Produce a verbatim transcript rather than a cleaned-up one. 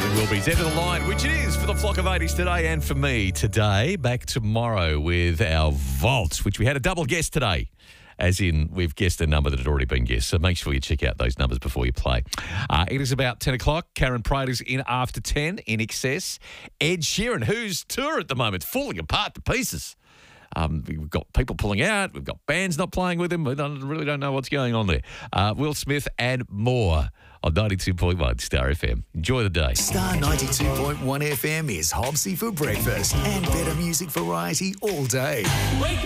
It will be end of the line, which it is for the Flock of eighties today and for me today. Back tomorrow with our vaults, which we had a double guess today. As in, we've guessed a number that had already been guessed. So make sure you check out those numbers before you play. Uh, it is about ten o'clock. Karen Prater's in after ten, In Excess. Ed Sheeran, whose tour at the moment, falling apart to pieces. Um, we've got people pulling out. We've got bands not playing with him. We don't, really don't know what's going on there. Uh, Will Smith and more on ninety-two point one Star F M. Enjoy the day. Star ninety-two point one F M is Hobbsy for breakfast and better music variety all day. Wake